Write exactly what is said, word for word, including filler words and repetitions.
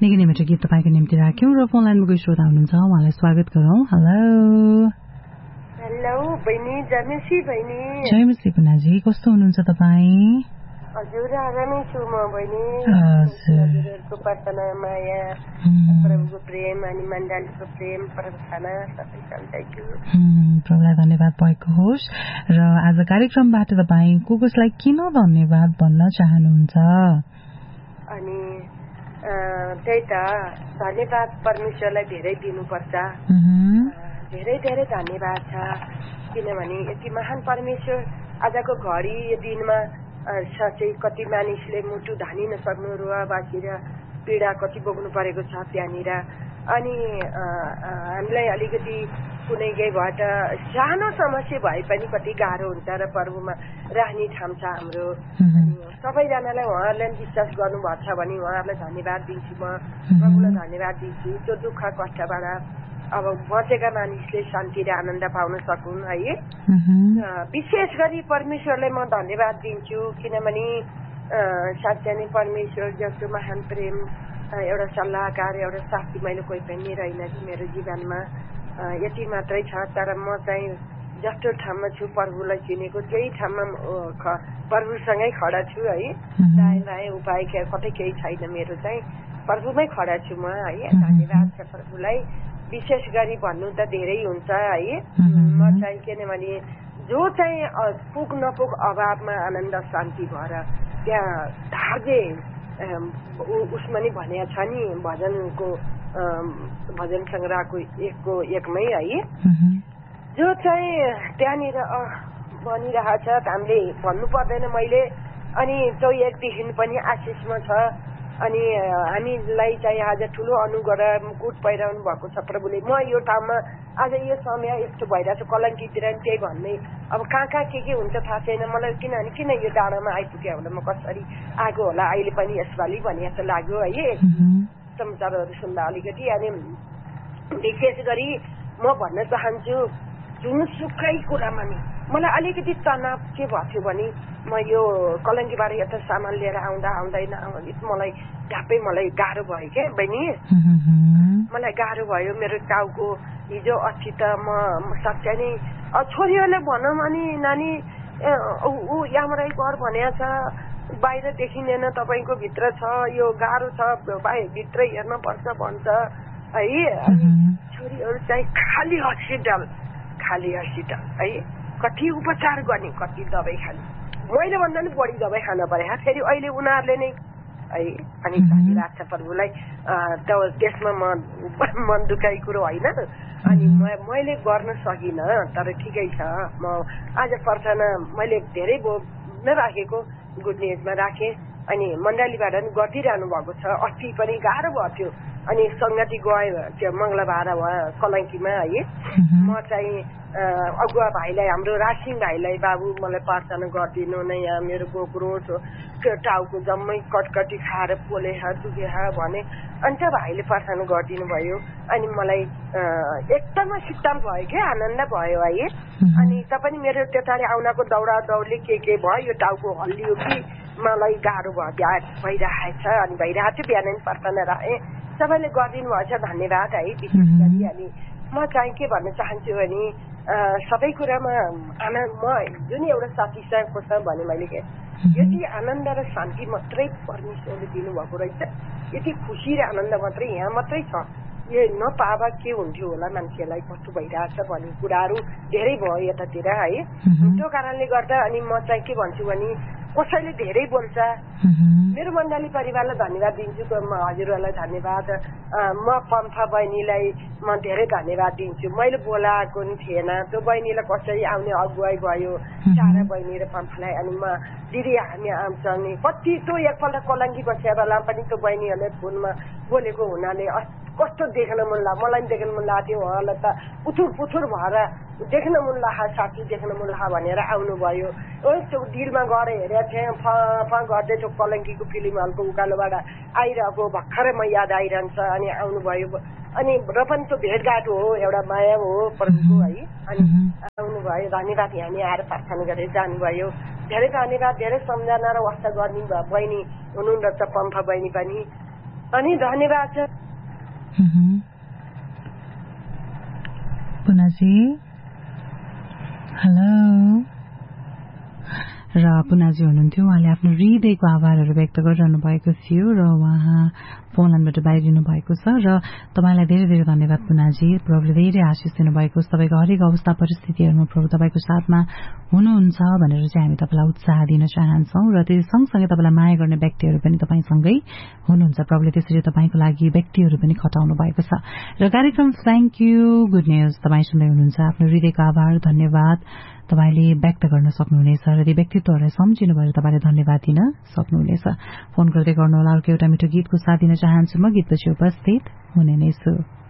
निकै नै मिठो गीत तपाईँको निम्ति राख्यौं र फोन लाइनमा कोही श्रोता हुनुहुन्छ उहाँलाई स्वागत गरौं। हेलो हेलो बहिनी, जयमसी बहिनी। जयमसी पुनाजी, कस्तो हुनुहुन्छ तपाईँ? हजुर आरामै छु म बहिनी। हजुरको प्रार्थना माया प्रभुको प्रेम अनि मण्डलीको प्रेम प्रार्थना सबै सधैँको प्रभुलाई धन्यवाद भएको होस्। र आज कार्यक्रमबाट तपाईँ को कसलाई किन धन्यवाद भन्न चाहनुहुन्छ? अनि त्यही त धन्यवाद परमेश्वरलाई धेरै दिनुपर्छ। धेरै धेरै धन्यवाद छ, किनभने यति महान परमेश्वर आजको घडी यो दिनमा साँच्चै कति मानिसले मुटु धानी नसक्नु, रुवा बाँचेर पीडा कति बोक्नु परेको छ त्यहाँनिर। अनि हामीलाई अलिकति कुनै केहीबाट सानो समस्या भए पनि कति गाह्रो हुन्छ र प्रभुमा राख्ने ठाउँ छ हाम्रो। सबैजनालाई उहाँहरूले विश्वास गर्नुभएको छ भने उहाँहरूलाई धन्यवाद दिन्छु, म प्रभुलाई धन्यवाद दिन्छु। त्यो दुःख कष्टबाट अब बचेका मानिसले शान्ति र आनन्द पाउन सकुन् है। विशेष गरी परमेश्वरलाई म धन्यवाद दिन्छु, किनभने साँच्चै नै परमेश्वर जस्तो महान प्रेम एउटा सल्लाहकार एउटा साथी मैले कोही पनि रहेन कि मेरो जीवनमा। यति मात्रै छ, तर म चाहिँ जस्तो ठाउँमा छु प्रभुलाई चिनेको त्यही ठाउँमा प्रभुसँगै खडा छु है। दाएँ बाएँ उपाय कतै केही छैन, मेरो चाहिँ प्रभुमै खडा छु म है। धन्यवाद छ प्रभुलाई। विशेष गरी भन्नु त धेरै हुन्छ है। म चाहिँ किनभने जो चाहिँ पुग नपुग अभावमा आनन्द शान्ति भएर त्यहाँ धार्जे उसमा नि भनेको छ नि भजनको भजन सङ्ग्रहको एकको एकमै है, जो चाहिँ त्यहाँनिर भनिरहेको छ हामीले भन्नु पर्दैन मैले। अनि त्यो एकदेखि पनि आशिषमा छ। अनि हामीलाई चाहिँ आज ठुलो अनुग्रह मुकुट पहिराउनु भएको छ प्रभुले। म यो ठाउँमा आज यो समय यस्तो भइरहेको छ कलङ्कीतिर त्यही भन्ने। अब कहाँ कहाँ के के हुन्छ थाहा छैन मलाई, किनभने किन यो डाँडामा आइपुग्यो होला, म कसरी आएको होला अहिले पनि यसपालि भने जस्तो लाग्यो है समाचारहरू सुन्दा अलिकति। अनि विशेष गरी म भन्न चाहन्छु जुनसुकै कुरामा नि मलाई अलिकति तनाव के भएको थियो भने म यो कलङ्कीबाट यता सामान लिएर आउँदा आउँदैन मलाई ढापै मलाई गाह्रो भयो क्या बहिनी। मलाई गाह्रो भयो मेरो टाउको हिजो अस्ति त म साँच्चै नै छोरीहरूले भनौँ अनि नानी ऊ यहाँबाटै घर भनेको छ, बाहिर देखिँदैन तपाईँको भित्र छ, यो गाह्रो छ, भित्रै हेर्न पर्छ भन्छ है। छोरीहरू चाहिँ खाली हस्पिटल खाली हस्पिटल है, कति उपचार गर्ने कति दबाई खाने, मैले भन्दा पनि बढी दबाई खान परे फेरि अहिले उनीहरूले नै है। अनि धन्यवाद छ प्रभुलाई। त्यसमा म मन दुखाइ कुरो होइन। अनि मैले गर्न सकिनँ, तर ठिकै छ। म आज प्रार्थना मैले धेरै नराखेको गुड न्युजमा राखेँ। अनि मण्डलीबाट पनि गरिदिइरहनु भएको छ। अस्ति पनि गाह्रो भएको थियो, अनि सङ्गति गयो त्यो मङ्गलबार कलङ्कीमा है। म चाहिँ अगुवा भाइलाई हाम्रो रासिङ भाइलाई बाबु मलाई प्रार्थना गरिदिनु नै, यहाँ मेरो गोक्रो टाउको जम्मै कटकटी खाएर पोले दुखे भने। अनि त्यो भाइले प्रार्थना गरिदिनु भयो। अनि मलाई एकदमै शीतल भयो क्या, आनन्द भयो है। अनि तपाईँ मेरो त्यताले आउनको दौडा दौडले के के भयो, यो टाउको हल्लियो कि मलाई गाह्रो भयो भइरहेको छ। अनि भइरहेको थियो, बिहान प्रार्थना राखेँ, सबैले गरिदिनु भएछ, धन्यवाद है विशेष गरी। अनि म चाहिँ के भन्न चाहन्छु भने सबै कुरामा आनन्द म जुन एउटा साथीसँगको छ भने मैले के यति आनन्द र शान्ति मात्रै परमेश्वरले दिनुभएको रहेछ, यति खुसी र आनन्द मात्रै यहाँ मात्रै छ। यो नपावा के हुन्थ्यो होला मान्छेलाई, कस्तो भइरहेछ भन्ने कुराहरू धेरै भयो यतातिर है। त्यो कारणले गर्दा अनि म चाहिँ के भन्छु भने कसैले धेरै बोल्छ, मेरो मण्डली परिवारलाई धन्यवाद दिन्छु, म हजुरहरूलाई धन्यवाद, म पम्फा बहिनीलाई म धेरै धन्यवाद दिन्छु। मैले बोलाएको नि थिएन, त्यो बहिनीलाई कसरी आउने अगुवाई भयो सारा बहिनी र पम्फालाई। अनि म दिदी हामी आउँछ नि कति त्यो एकपल्ट कलङ्की बसेर बेला पनि त्यो बहिनीहरूले फोनमा बोलेको हुनाले कस्तो देख्न मन लाग्यो, मलाई पनि देख्न मन लाग्थ्यो, उहाँलाई त पुथुर पुथुर भएर देख्न मन लाग्यो, साथी देख्न मन लाग्यो भनेर आउनुभयो। त्यो डिलमा गएर हेरेको थिएँ, फा फा गर्दै त्यो कलङ्कीको फिल्म हलको उकालोबाट आइरहेको भर्खरै म याद आइरहन्छ। अनि आउनुभयो, अनि र पनि त्यो भेटघाट हो, एउटा माया हो प्रभुको है। अनि आउनुभयो, धन्यवाद हामी आएर प्रार्थना गरेर जानुभयो। धेरै धन्यवाद, धेरै सम्झना र वास्ता गर्ने बहिनी हुनुहुन्छ पम्फा बहिनी पनि। अनि धन्यवाद छ। पुनाजी हेलो र पुनाजी हुनुहुन्थ्यो, उहाँले आफ्नो हृदयको आभारहरू व्यक्त गरिरहनु भएको थियो र उहाँ फोन लाइनबाट बाहिरिनु भएको छ र तपाईलाई धेरै धेरै धन्यवाद पुनाजी। प्रभुले धेरै आशिष दिनुभएको छ। तपाईँको हरेक अवस्था परिस्थितिहरूमा प्रभु तपाईँको साथमा हुनुहुन्छ भनेर चाहिँ हामी तपाईँलाई उत्साह दिन चाहन्छौँ र त्यो सँगसँगै तपाईँलाई माया गर्ने व्यक्तिहरू पनि तपाईँसँगै हुनुहुन्छ। प्रभुले त्यसरी तपाईँको लागि व्यक्तिहरू पनि खटाउनु भएको छ र कार्यक्रम थ्याङ्क यू गुड न्युज तपाईँ सुन्दै हुनुहुन्छ। आफ्नो हृदयको आभार धन्यवाद तपाईले व्यक्त गर्न सक्नुहुनेछ र ती व्यक्तित्वहरूलाई सम्झिनु भएर तपाईँले धन्यवाद दिन सक्नुहुनेछ। फोन गर्दै गर्नुहोला। अर्को एउटा मिठो गीतको साथ दिन चाहन्छु म। गीतपछि उपस्थित हुने नै छु।